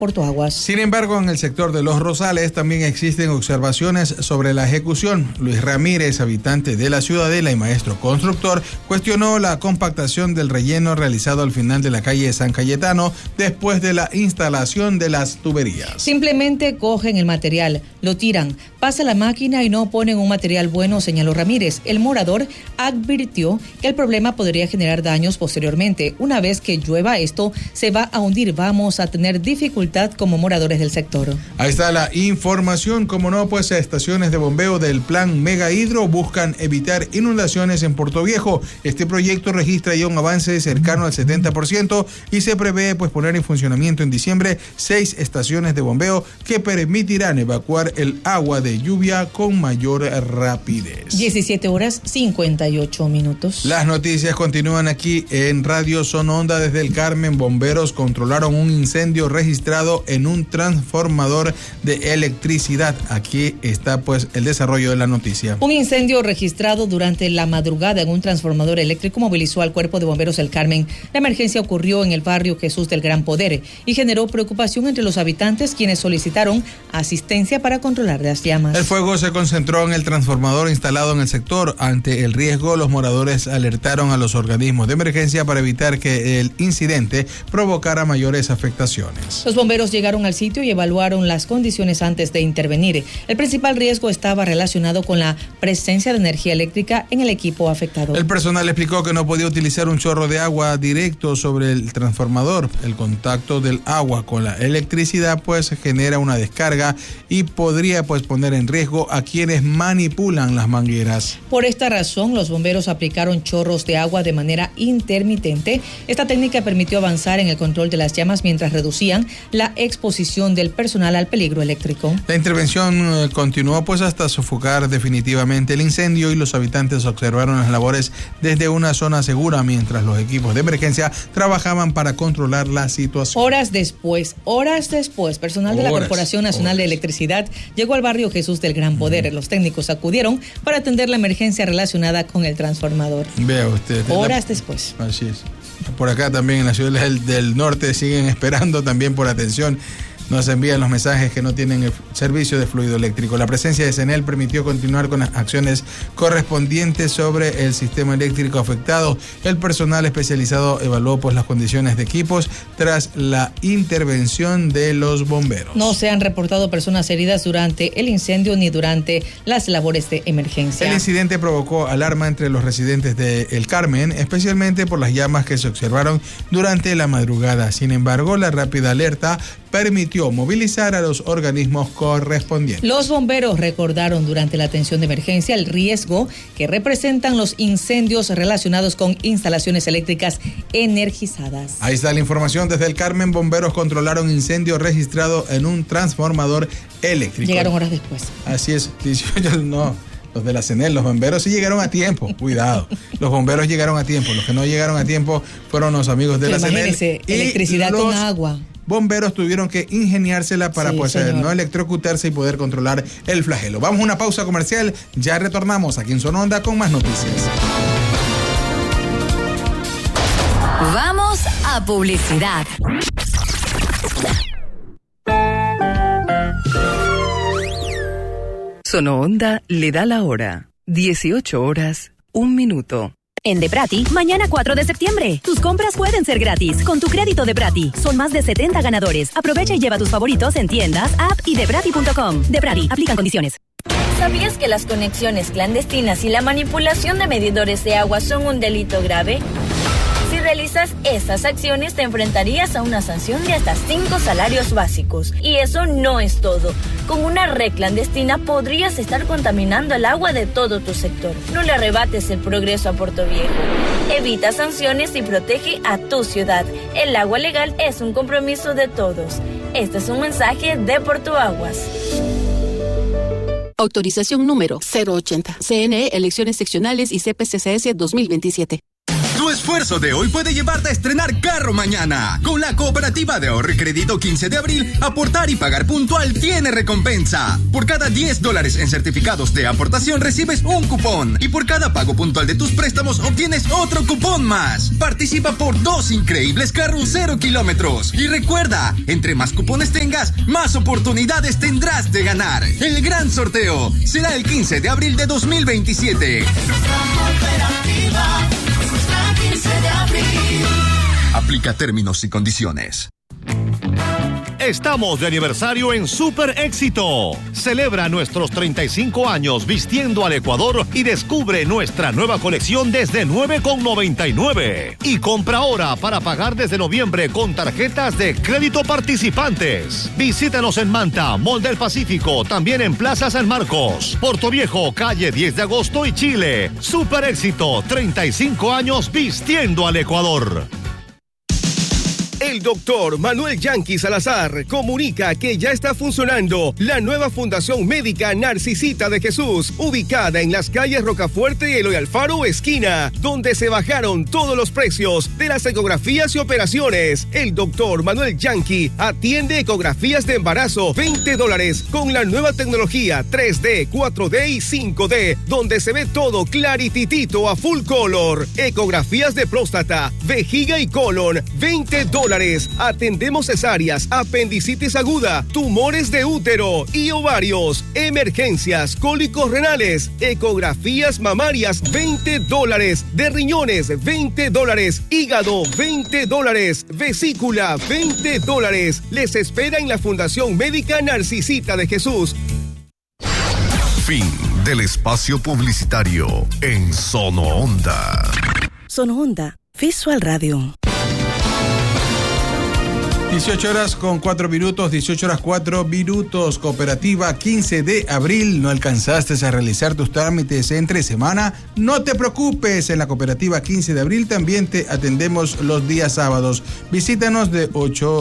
Portoaguas. Sin embargo, en el sector de Los Rosales también existen observaciones sobre la ejecución. Luis Ramírez, habitante de la Ciudadela y maestro constructor, cuestionó la compactación del relleno realizado al final de la calle San Cayetano después de la instalación de las tuberías. Simplemente cogen el material, lo tiran, pasa la máquina y no ponen un material bueno, señaló Ramírez. El morador advirtió que el problema podría generar daños posteriormente. Una vez que llueva, esto se va a hundir. Vamos a tener dificultad como moradores del sector. Ahí está la información. Como no, pues estaciones de bombeo del plan Mega Hidro buscan evitar inundaciones en Puerto Viejo. Este proyecto registra ya un avance cercano al 70% y se prevé pues poner en funcionamiento en diciembre 6 estaciones de bombeo que permitirán evacuar el agua de lluvia con mayor rapidez. 17:58. Las noticias continúan aquí en Radio Sononda. Desde el Carmen, bomberos controlaron un incendio registrado en un transformador de electricidad. Aquí está pues el desarrollo de la noticia. Un incendio registrado durante la madrugada en un transformador eléctrico movilizó al Cuerpo de Bomberos del Carmen. La emergencia ocurrió en el barrio Jesús del Gran Poder y generó preocupación entre los habitantes, quienes solicitaron asistencia para controlar las llamas. El fuego se concentró en el transformador instalado en el sector. Ante el riesgo, los moradores alertaron a los organismos de emergencia para evitar que el incidente provocara mayores afectaciones. Los bomberos llegaron al sitio y evaluaron las condiciones antes de intervenir. El principal riesgo estaba relacionado con la presencia de energía eléctrica en el equipo afectado. El personal explicó que no podía utilizar un chorro de agua directo sobre el transformador. El contacto del agua con la electricidad pues genera una descarga y podría pues poner en riesgo a quienes manipulan las mangueras. Por esta razón, los bomberos aplicaron chorros de agua de manera intermitente. Esta técnica permitió avanzar en el control de las llamas mientras reducían la exposición del personal al peligro eléctrico. La intervención continuó pues hasta sofocar definitivamente el incendio y los habitantes observaron las labores desde una zona segura mientras los equipos de emergencia trabajaban para controlar la situación. Horas después, personal de la Corporación Nacional de Electricidad llegó al barrio Jesús del Gran Poder. Los técnicos acudieron para atender la emergencia relacionada con el transformador. Vea usted. Horas después. Así es. Por acá también en la ciudad del norte siguen esperando también por atención. Nos envían los mensajes que no tienen el servicio de fluido eléctrico. La presencia de CENEL permitió continuar con las acciones correspondientes sobre el sistema eléctrico afectado. El personal especializado evaluó pues las condiciones de equipos tras la intervención de los bomberos. No se han reportado personas heridas durante el incendio ni durante las labores de emergencia. El incidente provocó alarma entre los residentes de El Carmen, especialmente por las llamas que se observaron durante la madrugada. Sin embargo, la rápida alerta permitió movilizar a los organismos correspondientes. Los bomberos recordaron durante la atención de emergencia el riesgo que representan los incendios relacionados con instalaciones eléctricas energizadas. Ahí está la información. Desde El Carmen, bomberos controlaron incendio registrado en un transformador eléctrico. Llegaron horas después. Así es, 18, no. Los de la CENEL, los bomberos sí llegaron a tiempo, cuidado. Los bomberos llegaron a tiempo, los que no llegaron a tiempo fueron los amigos de la CENEL. Imagínense, electricidad con agua. Bomberos tuvieron que ingeniársela para no electrocutarse y poder controlar el flagelo. Vamos a una pausa comercial, ya retornamos aquí en Sononda con más noticias. Vamos a publicidad. Sononda le da la hora. 18:01. En Deprati, mañana 4 de septiembre. Tus compras pueden ser gratis con tu crédito Deprati. Son más de 70 ganadores. Aprovecha y lleva tus favoritos en tiendas, app y deprati.com. Deprati, aplican condiciones. ¿Sabías que las conexiones clandestinas y la manipulación de medidores de agua son un delito grave? Si realizas estas acciones, te enfrentarías a una sanción de hasta 5 salarios básicos. Y eso no es todo. Con una red clandestina podrías estar contaminando el agua de todo tu sector. No le arrebates el progreso a Puerto Viejo. Evita sanciones y protege a tu ciudad. El agua legal es un compromiso de todos. Este es un mensaje de Portoaguas. Autorización número 080. CNE, Elecciones Seccionales y CPCCS 2027. Tu esfuerzo de hoy puede llevarte a estrenar carro mañana. Con la Cooperativa de Ahorro y Crédito 15 de abril, aportar y pagar puntual tiene recompensa. Por cada $10 en certificados de aportación recibes un cupón. Y por cada pago puntual de tus préstamos obtienes otro cupón más. Participa por 2 increíbles carros 0 kilómetros. Y recuerda, entre más cupones tengas, más oportunidades tendrás de ganar. El gran sorteo será el 15 de abril de 2027. Aplica términos y condiciones. Estamos de aniversario en Super Éxito. Celebra nuestros 35 años vistiendo al Ecuador y descubre nuestra nueva colección desde $9,99. Y compra ahora para pagar desde noviembre con tarjetas de crédito participantes. Visítanos en Manta, Mall del Pacífico, también en Plaza San Marcos, Portoviejo, calle 10 de agosto y Chile. Super Éxito, 35 años vistiendo al Ecuador. El doctor Manuel Yanqui Salazar comunica que ya está funcionando la nueva Fundación Médica Narcisita de Jesús, ubicada en las calles Rocafuerte y Eloy Alfaro, esquina, donde se bajaron todos los precios de las ecografías y operaciones. El doctor Manuel Yanqui atiende ecografías de embarazo, $20, con la nueva tecnología 3D, 4D y 5D, donde se ve todo clarititito a full color. Ecografías de próstata, vejiga y colon, $20. Atendemos cesáreas, apendicitis aguda, tumores de útero y ovarios, emergencias, cólicos renales, ecografías mamarias, $20, de riñones, $20, hígado, $20, vesícula, $20. Les espera en la Fundación Médica Narcisita de Jesús. Fin del espacio publicitario en Sono Onda. Sono Onda, Visual Radio. 18 horas con 4 minutos, 18 horas 4 minutos, Cooperativa 15 de abril. ¿No alcanzaste a realizar tus trámites entre semana? No te preocupes, en la Cooperativa 15 de abril también te atendemos los días sábados. Visítanos de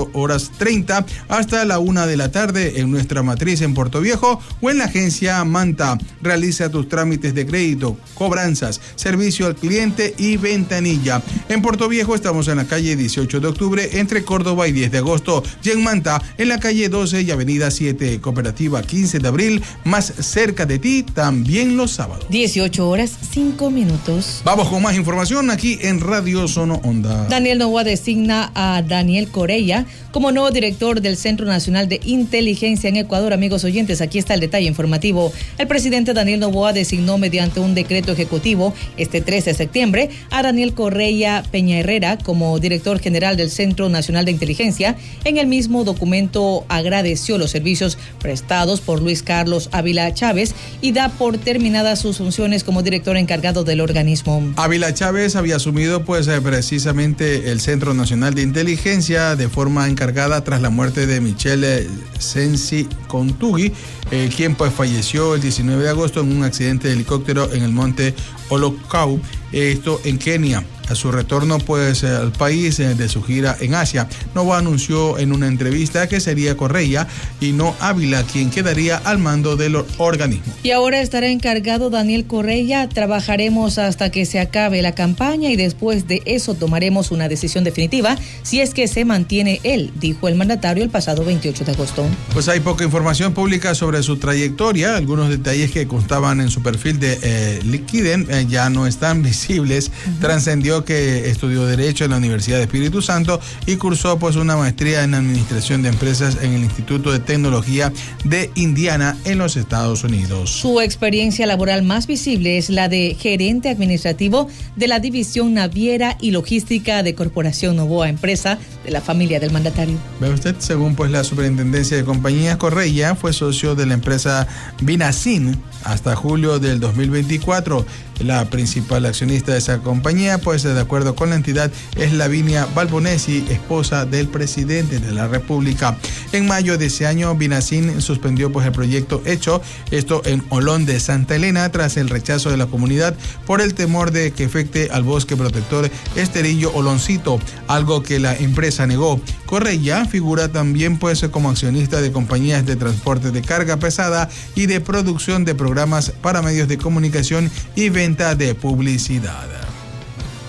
8:30 hasta la 1 de la tarde en nuestra matriz en Portoviejo o en la agencia Manta. Realiza tus trámites de crédito, cobranzas, servicio al cliente y ventanilla. En Portoviejo estamos en la calle 18 de octubre entre Córdoba y 10 de agosto, y en Manta en la calle 12 y avenida 7. Cooperativa 15 de abril, más cerca de ti, también los sábados. 18 horas 5 minutos. Vamos con más información aquí en Radio Sono Onda. Daniel Noboa designa a Daniel Corella como nuevo director del Centro Nacional de Inteligencia en Ecuador. Amigos oyentes, aquí está el detalle informativo. El presidente Daniel Noboa designó mediante un decreto ejecutivo este 13 de septiembre a Daniel Corella Peña Herrera como director general del Centro Nacional de Inteligencia. En el mismo documento agradeció los servicios prestados por Luis Carlos Ávila Chávez y da por terminadas sus funciones como director encargado del organismo. Ávila Chávez había asumido precisamente el Centro Nacional de Inteligencia de forma encargada tras la muerte de Michelle Sensi Contugui, quien falleció el 19 de agosto en un accidente de helicóptero en el monte Olokau, esto en Kenia. A su retorno al país de su gira en Asia, Noboa anunció en una entrevista que sería Correa y no Ávila quien quedaría al mando del organismo. Y ahora estará encargado Daniel Correa. Trabajaremos hasta que se acabe la campaña y después de eso tomaremos una decisión definitiva si es que se mantiene él, dijo el mandatario el pasado 28 de agosto. Pues hay poca información pública sobre su trayectoria. Algunos detalles que constaban en su perfil de LinkedIn ya no están visibles. Trascendió que estudió Derecho en la Universidad de Espíritu Santo y cursó una maestría en Administración de Empresas en el Instituto de Tecnología de Indiana en los Estados Unidos. Su experiencia laboral más visible es la de gerente administrativo de la División Naviera y Logística de Corporación Noboa, empresa de la familia del mandatario. ¿Ve usted? Según la Superintendencia de Compañías, Correa fue socio de la empresa Vinacin hasta julio del 2024. La principal accionista de esa compañía, de acuerdo con la entidad, es Lavinia Balbonesi, esposa del presidente de la República. En mayo de ese año, Vinacin suspendió el proyecto hecho, esto en Olón de Santa Elena, tras el rechazo de la comunidad por el temor de que afecte al bosque protector Esterillo Oloncito, algo que la empresa negó. Correa figura también como accionista de compañías de transporte de carga pesada y de producción de programas para medios de comunicación y venta de publicidad.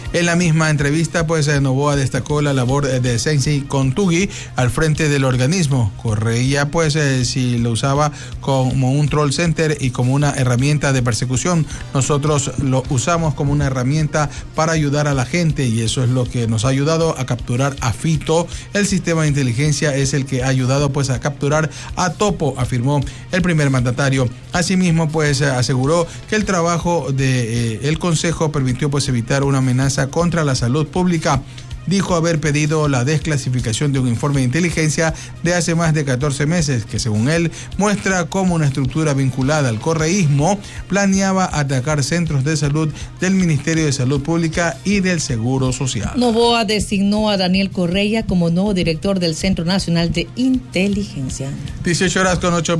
En la misma entrevista, pues Novoa destacó la labor de Sensei Kontugui al frente del organismo. Correia, pues, si lo usaba como un troll center y como una herramienta de persecución, nosotros lo usamos como una herramienta para ayudar a la gente, y eso es lo que nos ha ayudado a capturar a Fito. El sistema de inteligencia es el que ha ayudado, pues, a capturar a Topo, afirmó el primer mandatario. Asimismo, pues, aseguró que el trabajo del Consejo permitió, pues, evitar una amenaza contra la salud pública. Dijo haber pedido la desclasificación de un informe de inteligencia de hace más de 14 meses, que según él muestra cómo una estructura vinculada al correísmo planeaba atacar centros de salud del Ministerio de Salud Pública y del Seguro Social. Novoa designó a Daniel Correia como nuevo director del Centro Nacional de Inteligencia. 18 horas 8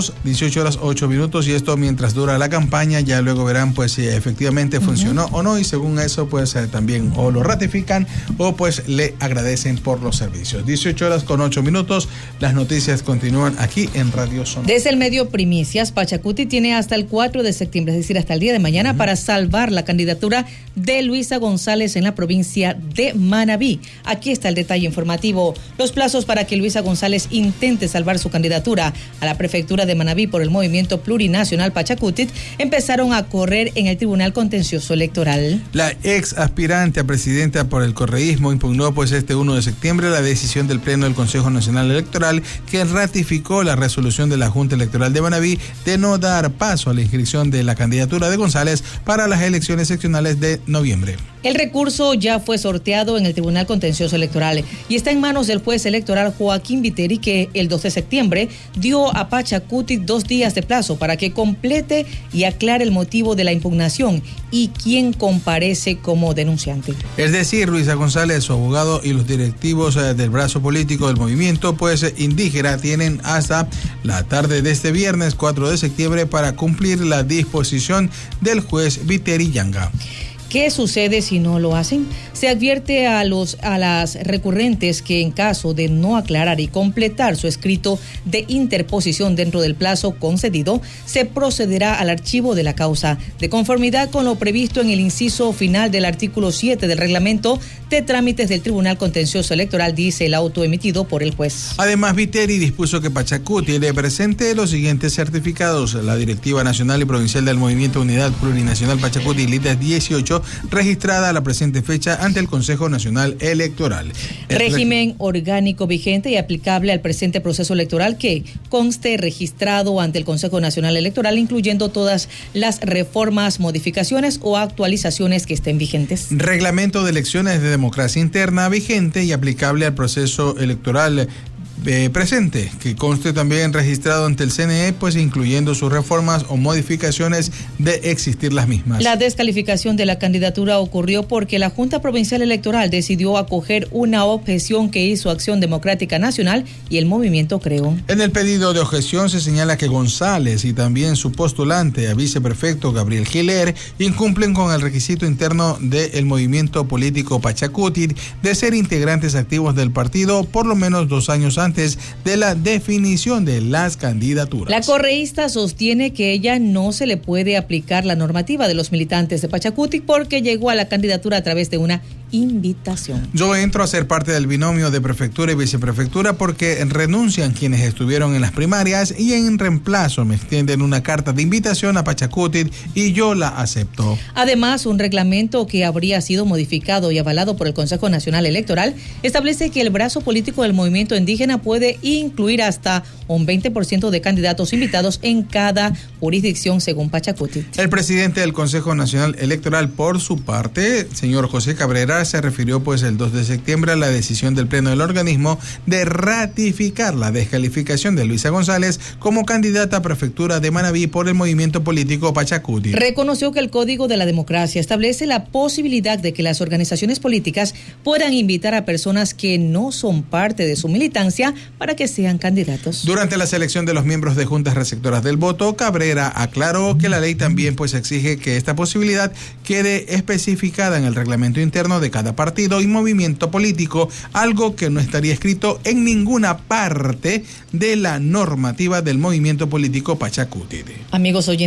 minutos, y esto mientras dura la campaña. Ya luego verán, pues, si efectivamente funcionó o no, y según eso, pues, también o lo ratifican o pues le agradecen por los servicios. 18 horas 8 minutos, las noticias continúan aquí en Radio Sonora. Desde el medio Primicias, Pachacuti tiene hasta el 4 de septiembre, es decir, hasta el día de mañana, para salvar la candidatura de Luisa González en la provincia de Manabí. Aquí está el detalle informativo. Los plazos para que Luisa González intente salvar su candidatura a la prefectura de Manabí por el Movimiento Plurinacional Pachacuti empezaron a correr en el Tribunal Contencioso Electoral. La ex aspirante a presidenta por el correísmo impugnó, pues, este 1 de septiembre la decisión del Pleno del Consejo Nacional Electoral, que ratificó la resolución de la Junta Electoral de Manabí de no dar paso a la inscripción de la candidatura de González para las elecciones seccionales de noviembre. El recurso ya fue sorteado en el Tribunal Contencioso Electoral y está en manos del juez electoral Joaquín Viteri, que el 2 de septiembre dio a Pachacuti 2 días de plazo para que complete y aclare el motivo de la impugnación y quién comparece como denunciante. Es decir, Luisa González, su abogado y los directivos del brazo político del movimiento, pues, indígena, tienen hasta la tarde de este viernes 4 de septiembre para cumplir la disposición del juez Viteri Yanga. ¿Qué sucede si no lo hacen? Se advierte a las recurrentes que en caso de no aclarar y completar su escrito de interposición dentro del plazo concedido, se procederá al archivo de la causa, de conformidad con lo previsto en el inciso final del artículo 7 del reglamento de trámites del Tribunal Contencioso Electoral, dice el auto emitido por el juez. Además, Viteri dispuso que Pachacuti le presente los siguientes certificados: la Directiva Nacional y Provincial del Movimiento Unidad Plurinacional Pachacuti, Litas 18, registrada a la presente fecha ante el Consejo Nacional Electoral. Régimen orgánico vigente y aplicable al presente proceso electoral que conste registrado ante el Consejo Nacional Electoral, incluyendo todas las reformas, modificaciones o actualizaciones que estén vigentes. Reglamento de elecciones de democracia interna vigente y aplicable al proceso electoral presente, que conste también registrado ante el CNE, pues incluyendo sus reformas o modificaciones de existir las mismas. La descalificación de la candidatura ocurrió porque la Junta Provincial Electoral decidió acoger una objeción que hizo Acción Democrática Nacional y el movimiento Creo. En el pedido de objeción se señala que González y también su postulante a viceprefecto Gabriel Giler incumplen con el requisito interno del movimiento político Pachacuti de ser integrantes activos del partido por lo menos 2 años antes de la definición de las candidaturas. La correísta sostiene que ella no se le puede aplicar la normativa de los militantes de Pachacuti porque llegó a la candidatura a través de una invitación. Yo entro a ser parte del binomio de prefectura y viceprefectura porque renuncian quienes estuvieron en las primarias y en reemplazo me extienden una carta de invitación a Pachacuti y yo la acepto. Además, un reglamento que habría sido modificado y avalado por el Consejo Nacional Electoral establece que el brazo político del movimiento indígena puede incluir hasta un 20% de candidatos invitados en cada jurisdicción, según Pachacuti. El presidente del Consejo Nacional Electoral, por su parte, señor José Cabrera, se refirió pues el 2 de septiembre a la decisión del Pleno del organismo de ratificar la descalificación de Luisa González como candidata a prefectura de Manabí por el movimiento político Pachacuti. Reconoció que el Código de la Democracia establece la posibilidad de que las organizaciones políticas puedan invitar a personas que no son parte de su militancia para que sean candidatos. Durante la selección de los miembros de juntas receptoras del voto, Cabrera aclaró que la ley también pues exige que esta posibilidad quede especificada en el reglamento interno de cada partido y movimiento político, algo que no estaría escrito en ninguna parte de la normativa del movimiento político Pachacuti. Amigos oyentes,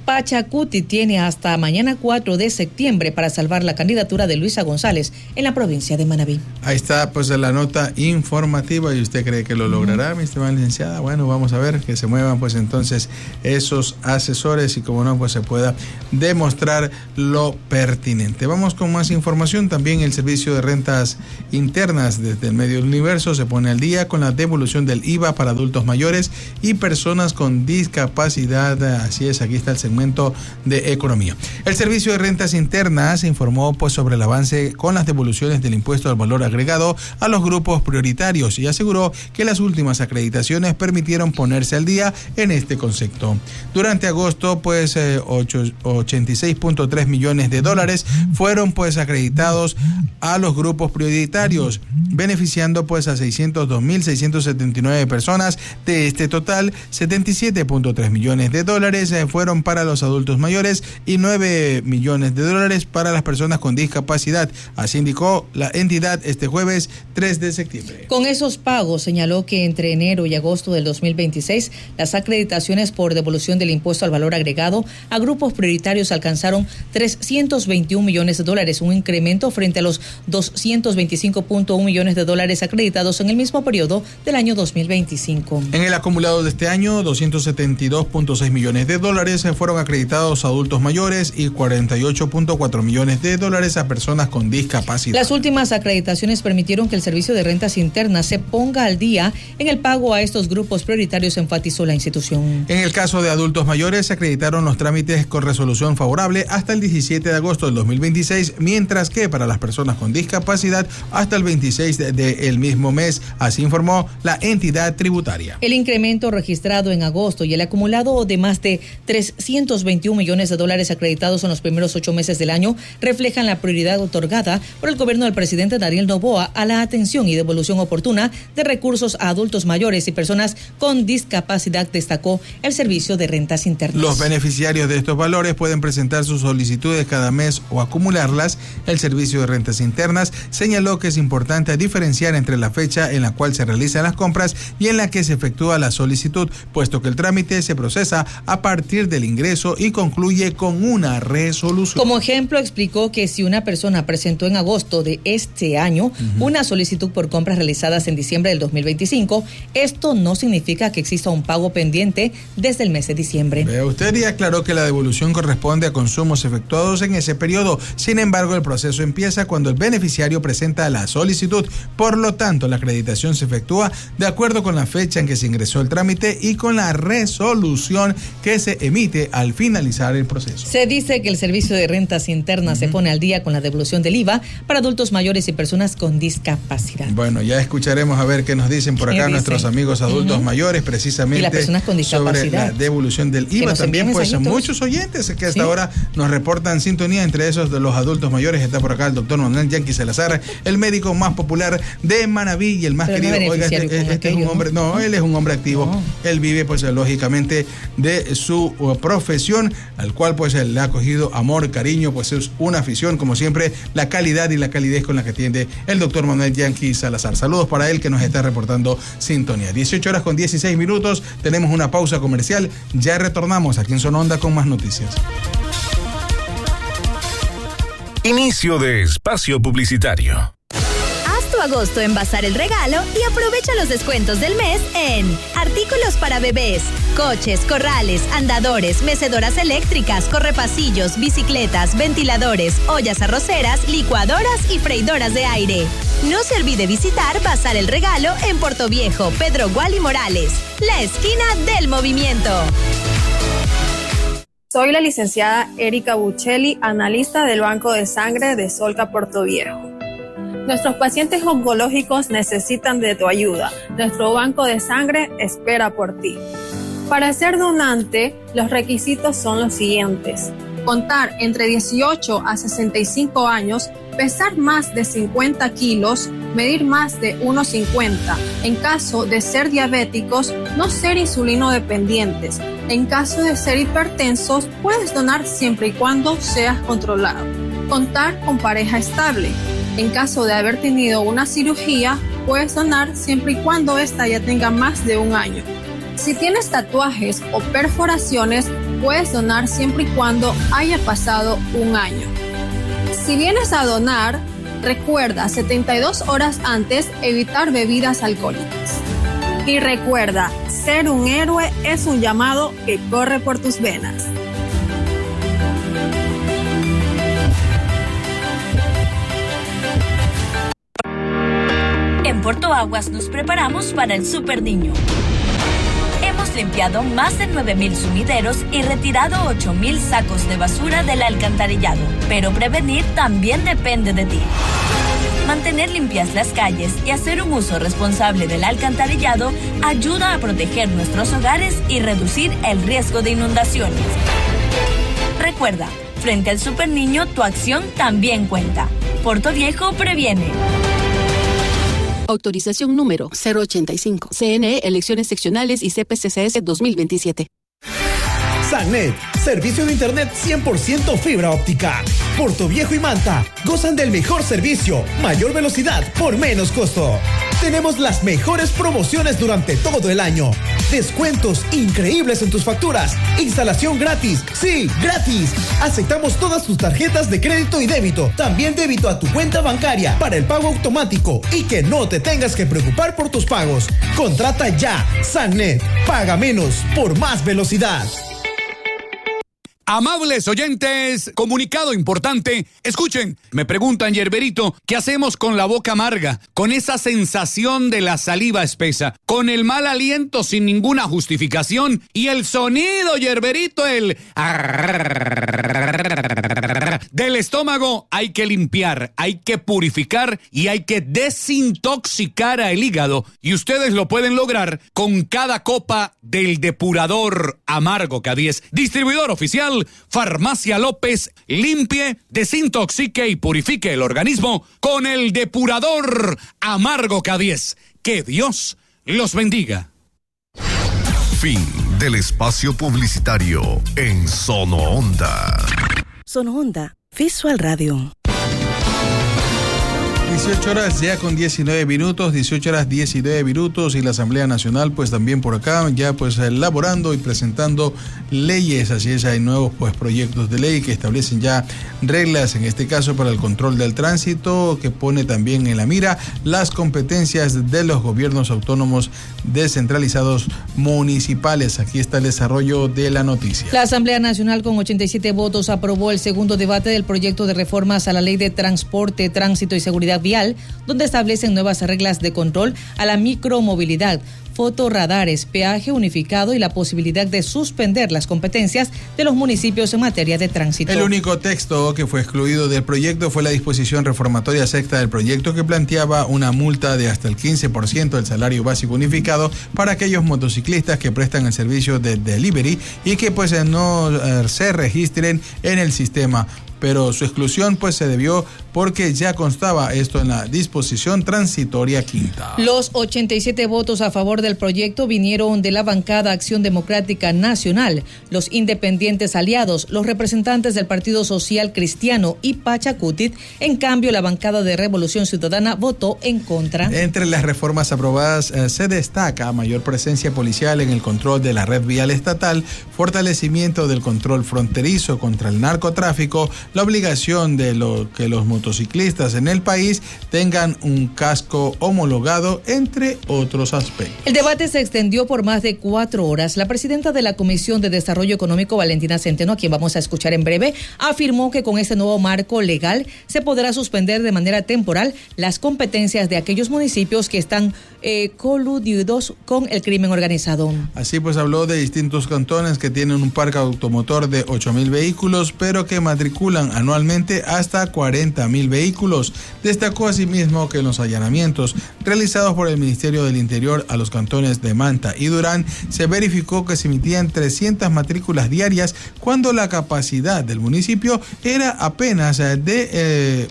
Pachacuti tiene hasta mañana 4 de septiembre para salvar la candidatura de Luisa González en la provincia de Manabí. Ahí está pues la nota informativa. ¿Y usted cree que lo logrará, mi estimada licenciada? Bueno, vamos a ver que se muevan pues entonces esos asesores y como no pues se pueda demostrar lo pertinente. Vamos con más información. También el Servicio de Rentas Internas desde el Medio Universo se pone al día con la devolución del IVA para adultos mayores y personas con discapacidad. Así es, aquí está el segmento de economía. El Servicio de Rentas Internas informó pues sobre el avance con las devoluciones del impuesto al valor agregado a los grupos prioritarios y aseguró que las últimas acreditaciones permitieron ponerse al día en este concepto. Durante agosto pues 86.3 millones de dólares fueron pues acreditados a los grupos prioritarios, beneficiando pues a 602.679 personas. De este total, 77.3 millones de dólares fueron para los adultos mayores y 9 millones de dólares para las personas con discapacidad. Así indicó la entidad este jueves 3 de septiembre. Con esos pagos, señaló que entre enero y agosto del 2026, las acreditaciones por devolución del impuesto al valor agregado a grupos prioritarios alcanzaron 321 millones de dólares, un incremento frente a los 225.1 millones de dólares acreditados en el mismo periodo del año 2025. En el acumulado de este año, 272.6 millones de dólares fueron acreditados a adultos mayores y 48.4 millones de dólares a personas con discapacidad. Las últimas acreditaciones permitieron que el Servicio de Rentas Internas se ponga al día en el pago a estos grupos prioritarios, enfatizó la institución. En el caso de adultos mayores, se acreditaron los trámites con resolución favorable hasta el 17 de agosto del 2026, mientras que para las personas con discapacidad hasta el 26 del mismo mes, así informó la entidad tributaria. El incremento registrado en agosto y el acumulado de más de 321 millones de dólares acreditados en los primeros 8 meses del año reflejan la prioridad otorgada por el gobierno del presidente Daniel Noboa a la atención y devolución oportuna de recursos a adultos mayores y personas con discapacidad, destacó el Servicio de Rentas Internas. Los beneficiarios de estos valores pueden presentar sus solicitudes cada mes o acumularlas. El Servicio de Rentas Internas señaló que es importante diferenciar entre la fecha en la cual se realizan las compras y en la que se efectúa la solicitud, puesto que el trámite se procesa a partir del ingreso y concluye con una resolución. Como ejemplo, explicó que si una persona presentó en agosto de este año una solicitud por compras realizadas en diciembre del 2025, esto no significa que exista un pago pendiente desde el mes de diciembre. Usted ya aclaró que la devolución corresponde a consumos efectuados en ese periodo. Sin embargo, el proceso empieza cuando el beneficiario presenta la solicitud. Por lo tanto, la acreditación se efectúa de acuerdo con la fecha en que se ingresó el trámite y con la resolución que se emite al finalizar el proceso. Se dice que el Servicio de Rentas Internas se pone al día con la devolución del IVA para adultos mayores y personas con discapacidad. Bueno, ya escucharemos a ver qué nos dicen por acá nuestros amigos adultos mayores, precisamente y las personas con discapacidad, sobre la devolución del IVA. También pues muchos oyentes que hasta ahora nos reportan sintonía. Entre esos de los adultos mayores está por acá el doctor Manuel Yanqui Salazar, el médico más popular de Manabí y el más querido. Oiga, este es un hombre, él es un hombre activo. Él vive pues lógicamente de su profesión, al cual pues él le ha cogido amor, cariño, pues es una afición, como siempre, la calidad y la calidez con la que atiende el doctor Manuel Yanqui Salazar. Saludos para él que nos está reportando sintonía. 18:16, tenemos una pausa comercial, ya retornamos aquí en Sononda con más noticias. Inicio de espacio publicitario. Agosto en Bazar El Regalo y aprovecha los descuentos del mes en artículos para bebés, coches, corrales, andadores, mecedoras eléctricas, correpasillos, bicicletas, ventiladores, ollas arroceras, licuadoras y freidoras de aire. No se olvide visitar Bazar El Regalo en Portoviejo, Pedro Guali Morales, la esquina del movimiento. Soy la licenciada Erika Buccelli, analista del Banco de Sangre de Solca Portoviejo. Nuestros pacientes oncológicos necesitan de tu ayuda. Nuestro banco de sangre espera por ti. Para ser donante, los requisitos son los siguientes: contar entre 18 a 65 años, pesar más de 50 kilos, medir más de 1,50. En caso de ser diabéticos, no ser insulinodependientes. En caso de ser hipertensos, puedes donar siempre y cuando seas controlado. Contar con pareja estable. En caso de haber tenido una cirugía, puedes donar siempre y cuando ésta ya tenga más de 1 año. Si tienes tatuajes o perforaciones, Puedes donar siempre y cuando haya pasado un año. Si vienes a donar, recuerda 72 horas antes evitar bebidas alcohólicas. Y recuerda, ser un héroe es un llamado que corre por tus venas. En Porto Aguas nos preparamos para el Super Niño. Hemos limpiado más de 9,000 sumideros y retirado 8,000 sacos de basura del alcantarillado. Pero prevenir también depende de ti. Mantener limpias las calles y hacer un uso responsable del alcantarillado ayuda a proteger nuestros hogares y reducir el riesgo de inundaciones. Recuerda, frente al Super Niño, tu acción también cuenta. Porto Viejo previene. Autorización número 085. CNE, Elecciones Seccionales y CPCCS 2027. Sannet, servicio de internet 100% fibra óptica. Porto Viejo y Manta gozan del mejor servicio, mayor velocidad por menos costo. Tenemos las mejores promociones durante todo el año. Descuentos increíbles en tus facturas. Instalación gratis. Sí, gratis. Aceptamos todas tus tarjetas de crédito y débito. También débito a tu cuenta bancaria para el pago automático y que no te tengas que preocupar por tus pagos. Contrata ya. Sannet. Paga menos por más velocidad. Amables oyentes, comunicado importante. Escuchen, me preguntan, Yerberito, ¿qué hacemos con la boca amarga? Con esa sensación de la saliva espesa, con el mal aliento sin ninguna justificación y el sonido, Yerberito, el del estómago. Hay que limpiar, hay que purificar y hay que desintoxicar al hígado. Y ustedes lo pueden lograr con cada copa del depurador amargo K10. Distribuidor oficial Farmacia López. Limpie, desintoxique y purifique el organismo con el depurador amargo K10. Que Dios los bendiga. Fin del espacio publicitario en Sono Onda. Sono Onda, Visual Radio. 18 horas ya con 19 minutos, 18 horas 19 minutos y la Asamblea Nacional pues también por acá ya pues elaborando y presentando leyes, así es, hay nuevos pues proyectos de ley que establecen ya reglas, en este caso para el control del tránsito, que pone también en la mira las competencias de los gobiernos autónomos descentralizados municipales. Aquí está el desarrollo de la noticia. La Asamblea Nacional con 87 votos aprobó el segundo debate del proyecto de reformas a la Ley de Transporte, Tránsito y Seguridad Vial, donde establecen nuevas reglas de control a la micromovilidad, fotorradares, peaje unificado y la posibilidad de suspender las competencias de los municipios en materia de tránsito. El único texto que fue excluido del proyecto fue la disposición reformatoria sexta del proyecto, que planteaba una multa de hasta el 15% del salario básico unificado para aquellos motociclistas que prestan el servicio de delivery y que pues no se registren en el sistema. Pero su exclusión pues se debió porque ya constaba esto en la disposición transitoria quinta. Los 87 votos a favor del proyecto vinieron de la bancada Acción Democrática Nacional, los independientes aliados, los representantes del Partido Social Cristiano y Pachacutit. En cambio, la bancada de Revolución Ciudadana votó en contra. Entre las reformas aprobadas se destaca mayor presencia policial en el control de la red vial estatal, fortalecimiento del control fronterizo contra el narcotráfico, la obligación de que los motociclistas en el país tengan un casco homologado, entre otros aspectos. El debate se extendió por más de 4 horas. La presidenta de la Comisión de Desarrollo Económico, Valentina Centeno, a quien vamos a escuchar en breve, afirmó que con este nuevo marco legal se podrá suspender de manera temporal las competencias de aquellos municipios que están coludidos con el crimen organizado. Así pues habló de distintos cantones que tienen un parque automotor de 8,000 vehículos, pero que matriculan anualmente hasta 40,000 vehículos. Destacó asimismo que en los allanamientos realizados por el Ministerio del Interior a los cantones de Manta y Durán se verificó que se emitían 300 matrículas diarias cuando la capacidad del municipio era apenas de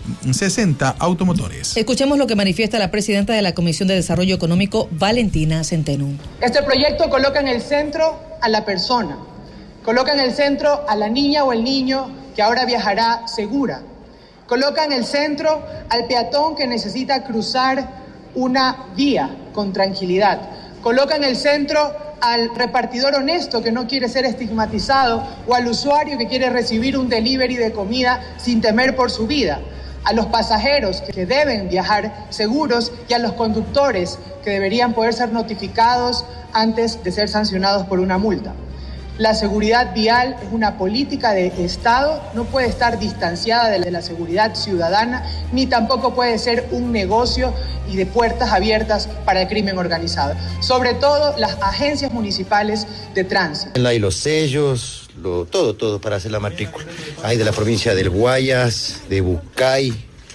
60 automotores. Escuchemos lo que manifiesta la presidenta de la Comisión de Desarrollo Económico, Valentina Centeno. Este proyecto coloca en el centro a la persona, coloca en el centro a la niña o el niño que ahora viajará segura. Coloca en el centro al peatón que necesita cruzar una vía con tranquilidad. Coloca en el centro al repartidor honesto que no quiere ser estigmatizado o al usuario que quiere recibir un delivery de comida sin temer por su vida, a los pasajeros que deben viajar seguros y a los conductores que deberían poder ser notificados antes de ser sancionados por una multa. La seguridad vial es una política de Estado, no puede estar distanciada de la seguridad ciudadana, ni tampoco puede ser un negocio y de puertas abiertas para el crimen organizado. Sobre todo las agencias municipales de tránsito. Hay los sellos, todo para hacer la matrícula. Hay de la provincia del Guayas, de Bucay,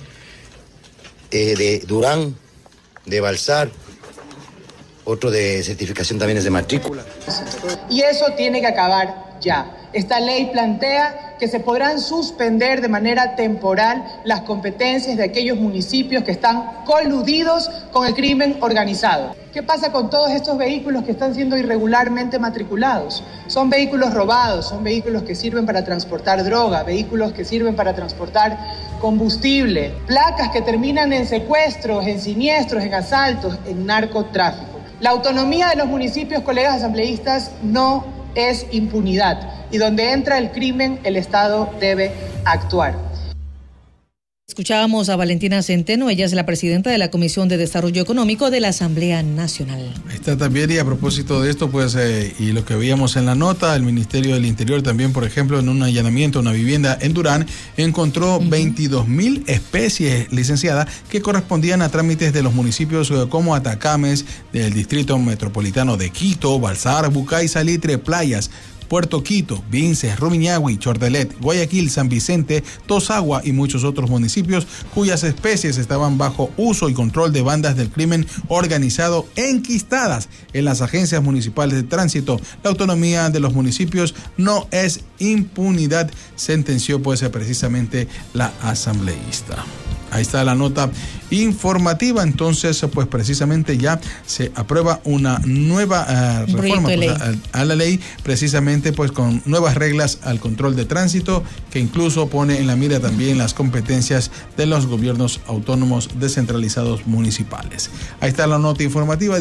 de Durán, de Balsar. Otro de certificación también es de matrícula. Y eso tiene que acabar ya. Esta ley plantea que se podrán suspender de manera temporal las competencias de aquellos municipios que están coludidos con el crimen organizado. ¿Qué pasa con todos estos vehículos que están siendo irregularmente matriculados? Son vehículos robados, son vehículos que sirven para transportar droga, vehículos que sirven para transportar combustible, placas que terminan en secuestros, en siniestros, en asaltos, en narcotráfico. La autonomía de los municipios, colegas asambleístas, no es impunidad. Y donde entra el crimen, el Estado debe actuar. Escuchábamos a Valentina Centeno, ella es la presidenta de la Comisión de Desarrollo Económico de la Asamblea Nacional. Está también, y a propósito de esto, pues, y lo que veíamos en la nota, el Ministerio del Interior también, por ejemplo, en un allanamiento a una vivienda en Durán, encontró 22.000 especies licenciadas que correspondían a trámites de los municipios como Atacames, del Distrito Metropolitano de Quito, Balsar, Bucay, Salitre, Playas, Puerto Quito, Vinces, Rumiñahui, Chordelet, Guayaquil, San Vicente, Tosagua y muchos otros municipios cuyas especies estaban bajo uso y control de bandas del crimen organizado enquistadas en las agencias municipales de tránsito. La autonomía de los municipios no es impunidad, sentenció pues precisamente la asambleísta. Ahí está la nota informativa. Entonces, pues precisamente ya se aprueba una nueva reforma a la ley, precisamente pues con nuevas reglas al control de tránsito, que incluso pone en la mira también las competencias de los gobiernos autónomos descentralizados municipales. Ahí está la nota informativa,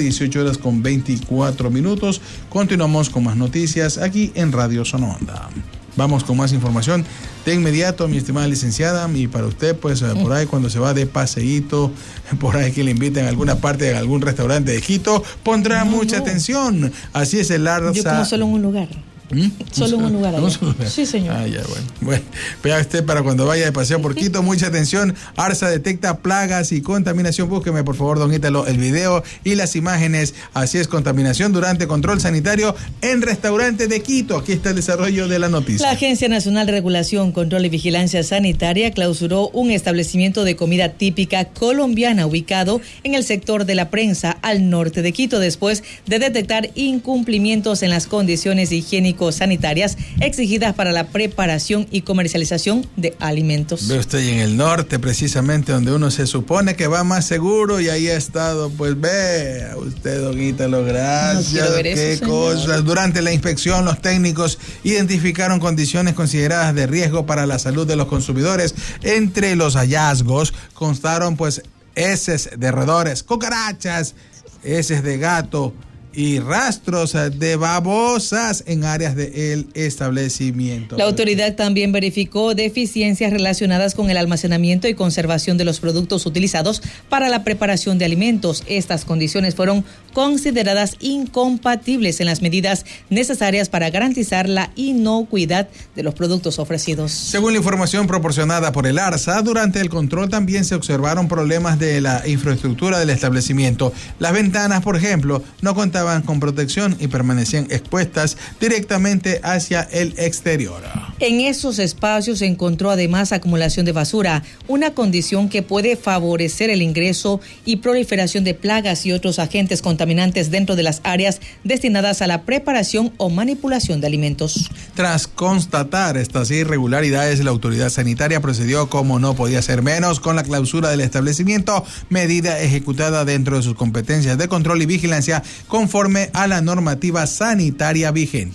18:24. Continuamos con más noticias aquí en Radio Sonoonda. Vamos con más información de inmediato, mi estimada licenciada, y para usted, pues por ahí cuando se va de paseíto, por ahí que le inviten a alguna parte de algún restaurante de Quito, pondrá mucha atención. Así es el ARSA. Yo como solo en un lugar. Solo en un lugar. Sí, señor. Ah, ya, bueno. Vea usted para cuando vaya de paseo por Quito, mucha atención. ARSA detecta plagas y contaminación. Búsqueme, por favor, don Ítalo, el video y las imágenes. Así es, contaminación durante control sanitario en restaurante de Quito. Aquí está el desarrollo de la noticia. La Agencia Nacional de Regulación, Control y Vigilancia Sanitaria clausuró un establecimiento de comida típica colombiana ubicado en el sector de La Prensa, al norte de Quito, después de detectar incumplimientos en las condiciones higiénicas sanitarias exigidas para la preparación y comercialización de alimentos. Ve usted en el norte, precisamente donde uno se supone que va más seguro, y ahí ha estado, pues vea usted, don Ítalo, gracias. No qué cosas. Durante la inspección, los técnicos identificaron condiciones consideradas de riesgo para la salud de los consumidores. Entre los hallazgos constaron pues heces de roedores, cucarachas, heces de gato y rastros de babosas en áreas del establecimiento. La autoridad también verificó deficiencias relacionadas con el almacenamiento y conservación de los productos utilizados para la preparación de alimentos. Estas condiciones fueron consideradas incompatibles en las medidas necesarias para garantizar la inocuidad de los productos ofrecidos. Según la información proporcionada por el ARSA, durante el control también se observaron problemas de la infraestructura del establecimiento. Las ventanas, por ejemplo, no contaban con protección y permanecían expuestas directamente hacia el exterior. En esos espacios se encontró además acumulación de basura, una condición que puede favorecer el ingreso y proliferación de plagas y otros agentes contaminantes dentro de las áreas destinadas a la preparación o manipulación de alimentos. Tras constatar estas irregularidades, la autoridad sanitaria procedió, como no podía ser menos, con la clausura del establecimiento, medida ejecutada dentro de sus competencias de control y vigilancia conforme a la normativa sanitaria vigente.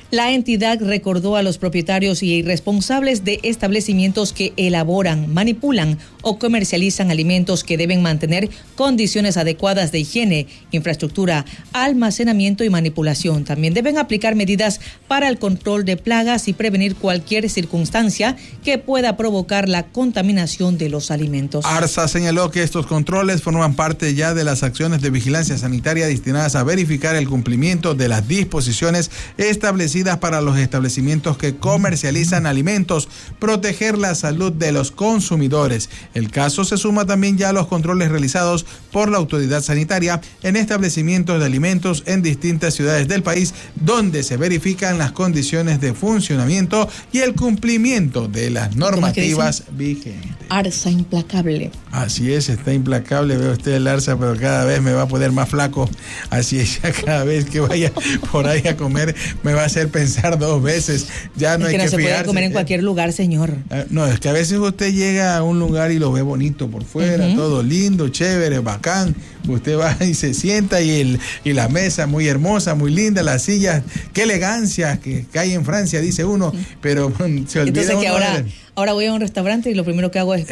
La entidad recordó a los propietarios y responsables de establecimientos que elaboran, manipulan o comercializan alimentos que deben mantener condiciones adecuadas de higiene, infraestructura, almacenamiento y manipulación. También deben aplicar medidas para el control de plagas y prevenir cualquier circunstancia que pueda provocar la contaminación de los alimentos. ARSA señaló que estos controles forman parte ya de las acciones de vigilancia sanitaria destinadas a verificar el cumplimiento de las disposiciones establecidas para los establecimientos que comercializan alimentos, proteger la salud de los consumidores. El caso se suma también ya a los controles realizados por la autoridad sanitaria en establecimientos de alimentos en distintas ciudades del país, donde se verifican las condiciones de funcionamiento y el cumplimiento de las normativas vigentes. ARSA implacable. Así es, está implacable, veo usted el ARSA, pero cada vez me va a poner más flaco. Así es, ya cada vez que vaya por ahí a comer me va a hacer pensar dos veces. Ya no hay que fijarse. No se puede comer en cualquier lugar, señor. No, es que a veces usted llega a un lugar y lo ve bonito por fuera, todo lindo, chévere, bacán. Usted va y se sienta y la mesa muy hermosa, muy linda, las sillas, qué elegancia que hay en Francia, dice uno, pero se olvida. Entonces que uno ahora voy a un restaurante y lo primero que hago es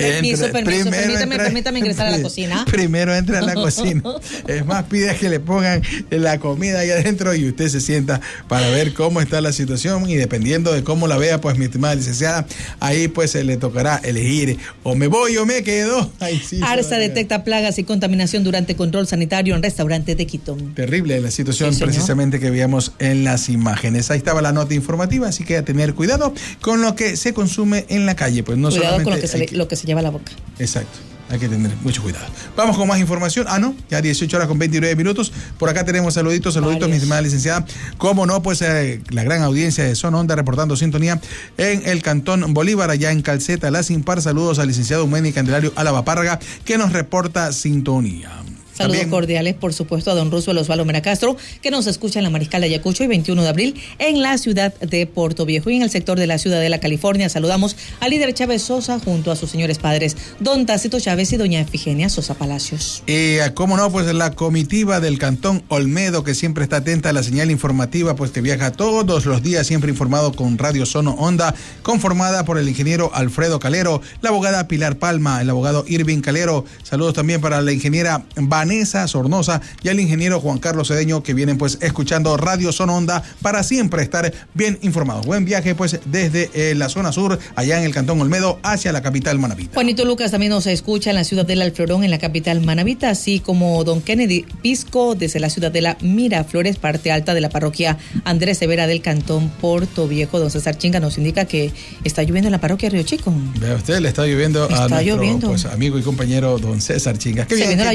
permítame ingresar a la cocina. Primero entra a la cocina. Es más, pide que le pongan la comida ahí adentro y usted se sienta para ver cómo está la situación, y dependiendo de cómo la vea, pues mi estimada licenciada, ahí pues se le tocará elegir o me voy o me quedo. Sí, ARSA detecta plagas y contaminación durante control sanitario en restaurantes de Quito. Terrible la situación, precisamente que veíamos en las imágenes. Ahí estaba la nota informativa, así que a tener cuidado con lo que se consume en la calle, pues no cuidado solamente con lo que se lleva a la boca. Exacto. Hay que tener mucho cuidado. Vamos con más información. Ya 18 horas con 29 minutos. Por acá tenemos saluditos, mi estimada licenciada. Cómo no, pues la gran audiencia de Zona Onda reportando sintonía en el Cantón Bolívar, allá en Calceta, La Simpar. Saludos al licenciado Humeni Candelario Alabapárraga, que nos reporta sintonía. Saludos También cordiales, por supuesto, a don Roosevelt Osvaldo Mera Castro, que nos escucha en la Mariscal de Ayacucho, y 21 de abril en la ciudad de Puerto Viejo. Y en el sector de la Ciudadela, California, saludamos al líder Chávez Sosa junto a sus señores padres, don Tácito Chávez y doña Efigenia Sosa Palacios. Cómo no, pues la comitiva del Cantón Olmedo, que siempre está atenta a la señal informativa, pues que viaja todos los días, siempre informado con Radio Zona Onda, conformada por el ingeniero Alfredo Calero, la abogada Pilar Palma, el abogado Irving Calero. Saludos también para la ingeniera Vanessa Sornosa y al ingeniero Juan Carlos Cedeño, que vienen pues escuchando Radio Zona Onda para siempre estar bien informados. Buen viaje pues desde la zona sur, allá en el Cantón Olmedo, hacia la capital manabita. Juanito Lucas también nos escucha en la ciudad del Alflorón, en la capital manabita, así como don Kennedy Pisco desde la ciudad de la Miraflores, parte alta de la parroquia Andrés Severa del Cantón Puerto Viejo. Don César Chinga nos indica que está lloviendo en la parroquia Río Chico. Vea usted, le está lloviendo a nuestro pues, amigo y compañero don César Chinga. Qué bien,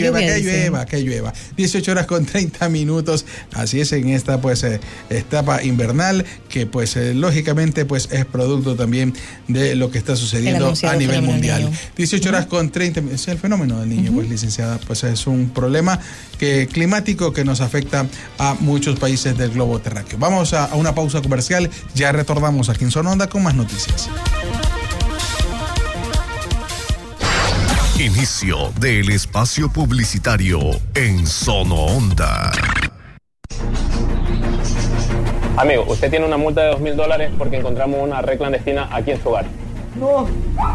que llueva. 18 horas con 30 minutos. Así es, en esta pues etapa invernal, que pues lógicamente pues es producto también de lo que está sucediendo a nivel mundial. 18 horas con 30 minutos. Es el fenómeno del niño, pues licenciada, pues es un problema climático que nos afecta a muchos países del globo terráqueo. Vamos a una pausa comercial. Ya retornamos aquí en Zona Onda con más noticias. Inicio del espacio publicitario en Zona Onda. Amigo, usted tiene una multa de $2,000 porque encontramos una red clandestina aquí en su hogar. No.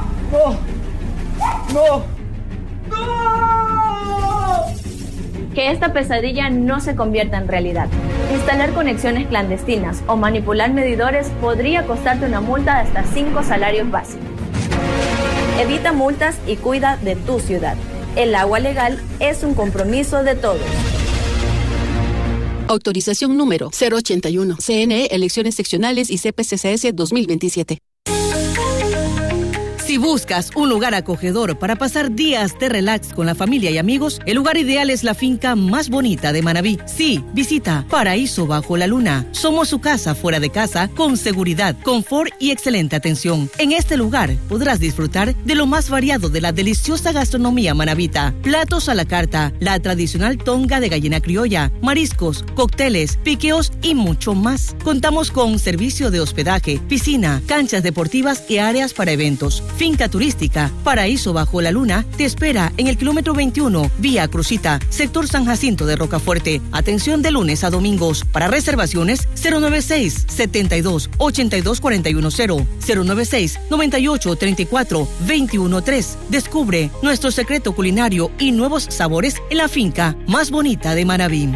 Que esta pesadilla no se convierta en realidad. Instalar conexiones clandestinas o manipular medidores podría costarte una multa de hasta 5 salarios básicos. Evita multas y cuida de tu ciudad. El agua legal es un compromiso de todos. Autorización número 081. CNE, Elecciones Seccionales y CPCCS 2027. Si buscas un lugar acogedor para pasar días de relax con la familia y amigos, el lugar ideal es la finca más bonita de Manabí. Sí, visita Paraíso Bajo la Luna. Somos su casa fuera de casa, con seguridad, confort y excelente atención. En este lugar podrás disfrutar de lo más variado de la deliciosa gastronomía manabita. Platos a la carta, la tradicional tonga de gallina criolla, mariscos, cócteles, piqueos y mucho más. Contamos con servicio de hospedaje, piscina, canchas deportivas y áreas para eventos. Finca turística Paraíso Bajo la Luna te espera en el kilómetro 21, vía Crucita, sector San Jacinto de Rocafuerte. Atención de lunes a domingos. Para reservaciones 096 72 82 410 096 98 34 213. Descubre nuestro secreto culinario y nuevos sabores en la finca más bonita de Manabí.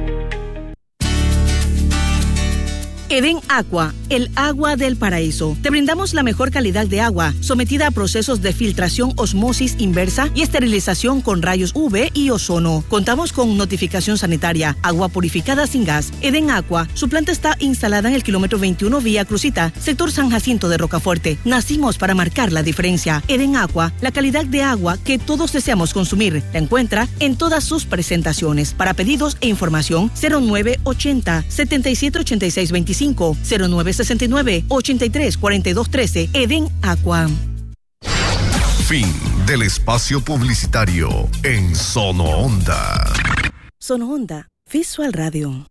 Eden Aqua, el agua del paraíso. Te brindamos la mejor calidad de agua, sometida a procesos de filtración, osmosis inversa y esterilización con rayos UV y ozono. Contamos con notificación sanitaria, agua purificada sin gas. Eden Aqua, su planta está instalada en el kilómetro 21 vía Crucita, sector San Jacinto de Rocafuerte. Nacimos para marcar la diferencia. Eden Aqua, la calidad de agua que todos deseamos consumir. La encuentra en todas sus presentaciones. Para pedidos e información, 0980 7786 25 0969 83 42 13. Eden Aqua. Fin del espacio publicitario en Sono Onda. Sono Onda Visual Radio.